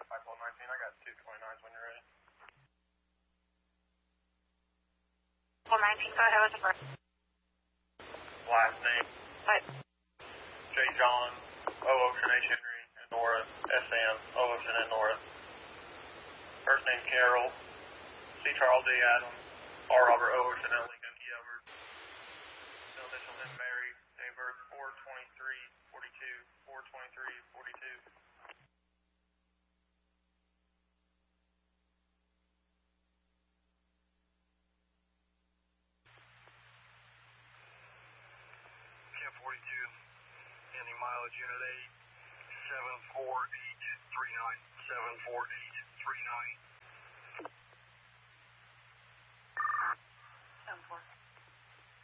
51219, I got 229s when you're ready. 419, go ahead with the first. Last name? What? J. John, O. Ocean, H. Henry, and Nora, S.M., O. Ocean, and Nora. First name Carol, C. Charles D. Adams, R. Robert, O. Ocean, L. Lincoln, E. Edward. Middle initials in Mary, date of birth 4/23/42, 4/23/42. Ending mileage unit 8, 74839, 74839.